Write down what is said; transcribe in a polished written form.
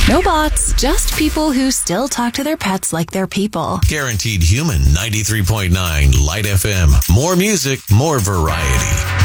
No bots, just people who still talk to their pets like they're people. Guaranteed Human 93.9 Light FM. More music, more variety.